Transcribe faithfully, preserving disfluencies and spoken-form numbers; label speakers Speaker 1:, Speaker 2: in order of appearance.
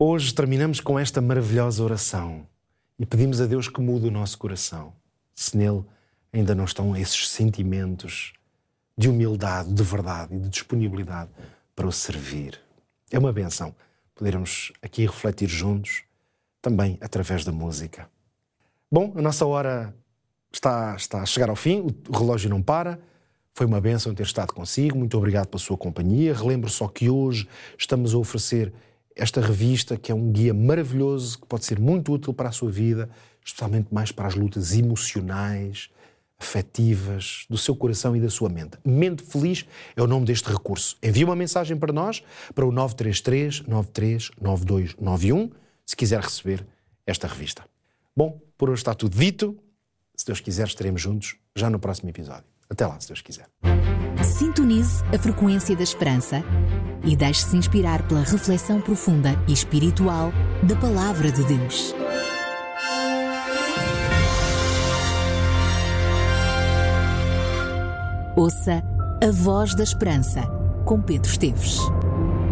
Speaker 1: Hoje terminamos com esta maravilhosa oração e pedimos a Deus que mude o nosso coração, se nele ainda não estão esses sentimentos de humildade, de verdade e de disponibilidade para o servir. É uma bênção podermos aqui refletir juntos, também através da música. Bom, a nossa hora está, está a chegar ao fim, o relógio não para. Foi uma bênção ter estado consigo, muito obrigado pela sua companhia. Relembro só que hoje estamos a oferecer esta revista, que é um guia maravilhoso, que pode ser muito útil para a sua vida, especialmente mais para as lutas emocionais, afetivas, do seu coração e da sua mente. Mente Feliz é o nome deste recurso. Envie uma mensagem para nós, para o nove três três, nove três nove dois nove um, se quiser receber esta revista. Bom, por hoje está tudo dito. Se Deus quiser, estaremos juntos já no próximo episódio. Até lá, se Deus quiser.
Speaker 2: Sintonize a frequência da esperança e deixe-se inspirar pela reflexão profunda e espiritual da Palavra de Deus. Ouça a Voz da Esperança, com Pedro Esteves.